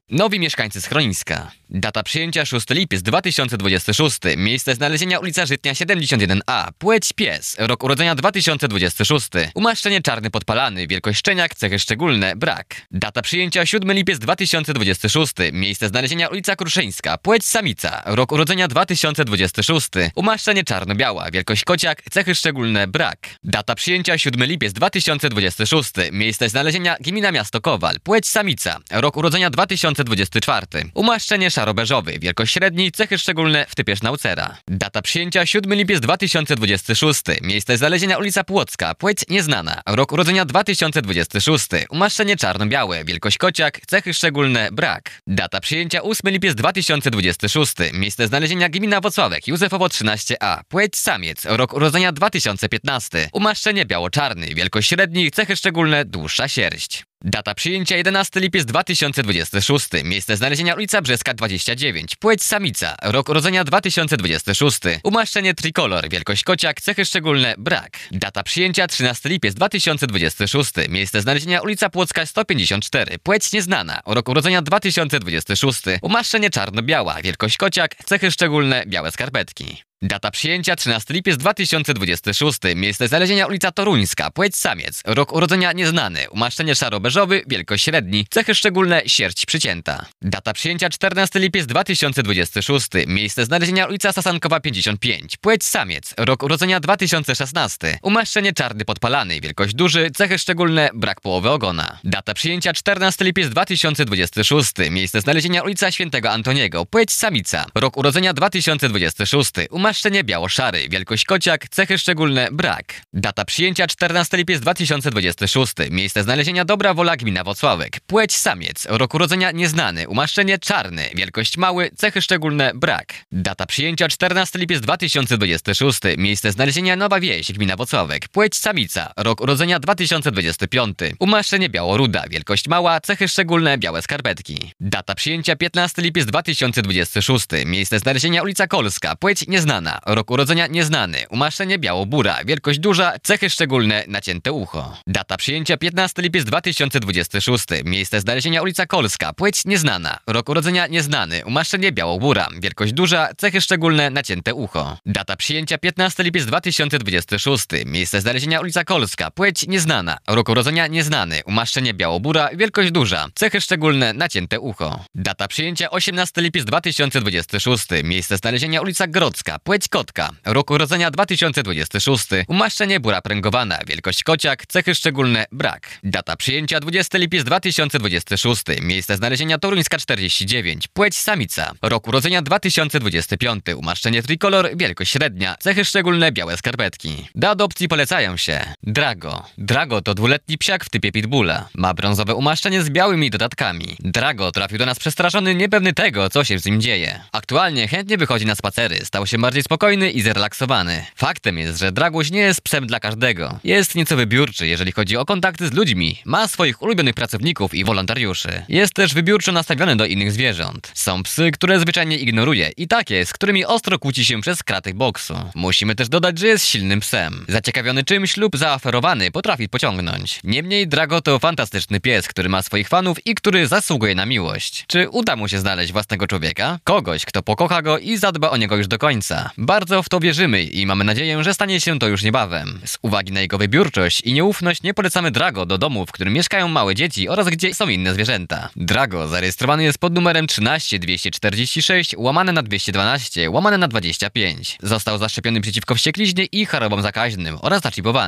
Nowi mieszkańcy schroniska. Data przyjęcia 6 lipiec 2026. Miejsce znalezienia ulica Żytnia 71A. Płeć pies. Rok urodzenia 2026. Umaszczenie czarny podpalany. Wielkość szczeniak. Cechy szczególne. Brak. Data przyjęcia 7 lipiec 2026. Miejsce znalezienia ulica Kruszyńska. Płeć samica. Rok urodzenia 2026. Umaszczenie czarno-biała. Wielkość kociak. Cechy szczególne. Brak. Data przyjęcia 7 lipiec 2026. Miejsce znalezienia gmina Miasto Kowal. Płeć samica. Rok urodzenia 2024. Umaszczenie szaro-beżowy. Wielkość średni. Cechy szczególne w typie sznaucera. Data przyjęcia 7 lipiec 2026. Miejsce znalezienia ulica Płocka. Płeć nieznana. Rok urodzenia 2026. Umaszczenie czarno-białe. Wielkość kociak. Cechy szczególne. Brak. Data przyjęcia 8 lipiec 2026. Miejsce znalezienia gmina Wocławek. Józefowo 13A. Płeć samiec. Rok urodzenia 2015. Umaszczenie biało-czarny. Wielkość średni. Cechy szczególne. Dłuższa sierść. Data przyjęcia 11 lipiec 2026. Miejsce znalezienia ulica Brzeska 29. Płeć samica. Rok urodzenia 2026. Umaszczenie trikolor. Wielkość kociak. Cechy szczególne. Brak. Data przyjęcia 13 lipiec 2026. Miejsce znalezienia ulica Płocka 154. Płeć nieznana. Rok urodzenia 2026. Umaszczenie czarno-biała. Wielkość kociak. Cechy szczególne. Białe skarpetki. Data przyjęcia 13 lipiec 2026. Miejsce znalezienia ulica Toruńska. Płeć samiec. Rok urodzenia nieznany. Umaszczenie szaro-beżowy. Wielkość średni. Cechy szczególne. Sierść przycięta. Data przyjęcia 14 lipiec 2026. Miejsce znalezienia ulica Sasankowa 55. Płeć samiec. Rok urodzenia 2016. Umaszczenie czarny podpalany. Wielkość duży. Cechy szczególne. Brak połowy ogona. Data przyjęcia 14 lipiec 2026. Miejsce znalezienia ulica Świętego Antoniego. Płeć samica. Rok urodzenia 2026. Umaszczenie biało-szary. Wielkość kociak. Cechy szczególne. Brak. Data przyjęcia 14 lipiec 2026. Miejsce znalezienia Dobra Wola gmina Wocławek. Płeć samiec. Rok urodzenia nieznany. Umaszczenie czarny. Wielkość mały. Cechy szczególne. Brak. Data przyjęcia 14 lipiec 2026. Miejsce znalezienia Nowa Wieś gmina Wocławek. Płeć samica. Rok urodzenia 2025. Umaszczenie biało-ruda. Wielkość mała. Cechy szczególne. Białe skarpetki. Data przyjęcia 15 lipiec 2026. Miejsce znalezienia ulica Kolska. Płeć nieznana. Rok urodzenia nieznany. Umaszczenie biało-bura. Wielkość duża. Cechy szczególne. Nacięte ucho. Data przyjęcia 15 lipiec 2026. Miejsce znalezienia ulica Kolska. Płeć nieznana. Rok urodzenia nieznany. Umaszczenie biało-bura. Wielkość duża. Cechy szczególne. Nacięte ucho. Data przyjęcia 15 lipiec 2026. Miejsce znalezienia ulica Kolska. Płeć nieznana. Rok urodzenia nieznany. Umaszczenie biało-bura. Wielkość duża. Cechy szczególne. Nacięte ucho. Data przyjęcia 18 lipiec 2026. Miejsce znalezienia ulica Grodzka. Płeć kotka. Rok urodzenia 2026. Umaszczenie bura pręgowana. Wielkość kociak. Cechy szczególne. Brak. Data przyjęcia 20 lipiec 2026. Miejsce znalezienia Toruńska 49. Płeć samica. Rok urodzenia 2025. Umaszczenie trikolor. Wielkość średnia. Cechy szczególne. Białe skarpetki. Do adopcji polecają się Drago. Drago to dwuletni psiak w typie pitbulla. Ma brązowe umaszczenie z białymi dodatkami. Drago trafił do nas przestraszony, niepewny tego, co się z nim dzieje. Aktualnie chętnie wychodzi na spacery. Stał się bardziej spokojny i zrelaksowany. Faktem jest, że Draguś nie jest psem dla każdego. Jest nieco wybiórczy, jeżeli chodzi o kontakty z ludźmi. Ma swoich ulubionych pracowników i wolontariuszy. Jest też wybiórczo nastawiony do innych zwierząt. Są psy, które zwyczajnie ignoruje i takie, z którymi ostro kłóci się przez kraty boksu. Musimy też dodać, że jest silnym psem. Zaciekawiony czymś lub zaaferowany potrafi pociągnąć. Niemniej Drago to fantastyczny pies, który ma swoich fanów i który zasługuje na miłość. Czy uda mu się znaleźć własnego człowieka? Kogoś, kto pokocha go i zadba o niego już do końca. Bardzo w to wierzymy i mamy nadzieję, że stanie się to już niebawem. Z uwagi na jego wybiórczość i nieufność nie polecamy Drago do domu, w którym mieszkają małe dzieci oraz gdzie są inne zwierzęta. Drago zarejestrowany jest pod numerem 13 246 /212 /25. Został zaszczepiony przeciwko wściekliźnie i chorobom zakaźnym oraz zaczipowany.